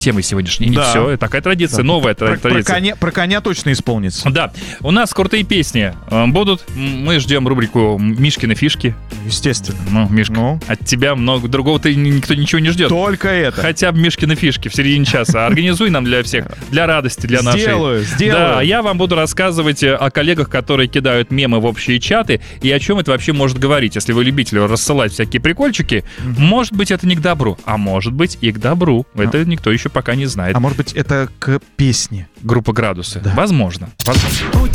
темой сегодняшней. Не все, такая традиция, новая традиция. Про коня точно исполнится. Да, у нас крутые песни будут. Мы ждем рубрику «Мишкины фишки». Естественно. Ну, Мишка, от тебя много другого-то никто ничего не ждет. Только это. Хотя бы Мишкины фишки в середине часа. Организуй нам для всех, для радости, для нашей. Сделаю. Да, а я вам буду рассказывать о коллегах, которые кидают мемы в общие чаты, и о чем это вообще может говорить. Если вы любители рассылать всякие прикольчики, может быть, это не к добру, а может быть и к добру. Это никто еще пока не знает. А может быть, это к песне. Группа «Градусы». Да. Возможно.